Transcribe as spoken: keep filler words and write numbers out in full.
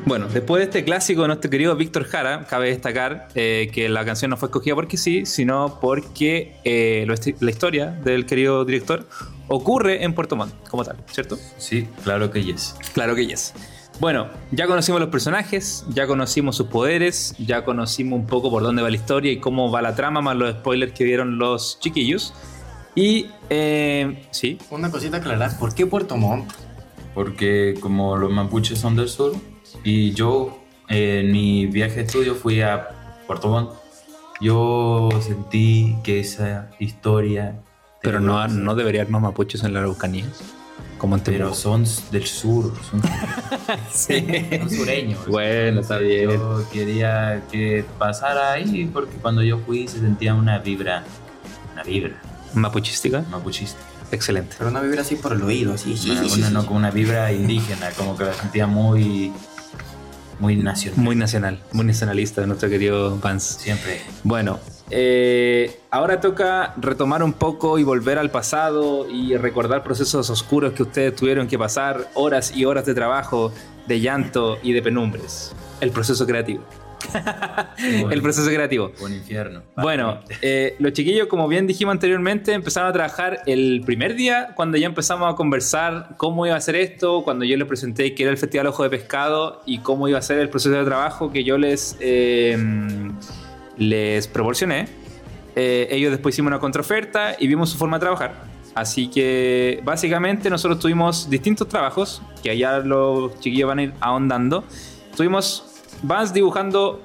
Bueno, después de este clásico de nuestro querido Víctor Jara, cabe destacar eh, que la canción no fue escogida porque sí, sino porque eh, la historia del querido director ocurre en Puerto Montt, como tal, ¿cierto? Sí, claro que yes. Claro que yes. Bueno, ya conocimos los personajes, ya conocimos sus poderes, ya conocimos un poco por dónde va la historia y cómo va la trama, más los spoilers que dieron los chiquillos. Y, eh, sí. Una cosita aclarar, ¿por qué Puerto Montt? Porque como los mapuches son del sur, y yo eh, en mi viaje de estudio fui a Puerto Montt, yo sentí que esa historia... Pero no, no debería haber más mapuches en la Araucanía. Como en Pero son del sur, son, sí. son sureños. Bueno, está bien. Yo quería que pasara ahí porque cuando yo fui se sentía una vibra, una vibra. ¿Mapuchística? Mapuchista. Excelente. Pero una vibra así por el oído, así. Una, una, no, como una vibra indígena, como que la sentía muy, muy nacional. Muy nacional, muy nacionalista de nuestro querido Vance. Siempre. Bueno, eh, ahora toca retomar un poco y volver al pasado y recordar procesos oscuros que ustedes tuvieron que pasar, horas y horas de trabajo, de llanto y de penumbres. El proceso creativo. Bueno, el proceso creativo. Un infierno. Bueno, eh, los chiquillos, como bien dijimos anteriormente, empezaron a trabajar el primer día cuando ya empezamos a conversar cómo iba a ser esto, cuando yo les presenté que era el Festival Ojo de Pescado y cómo iba a ser el proceso de trabajo que yo les, eh, les proporcioné. Eh, ellos después hicimos una contraoferta y vimos su forma de trabajar. Así que básicamente nosotros tuvimos distintos trabajos que allá los chiquillos van a ir ahondando. Tuvimos Vance dibujando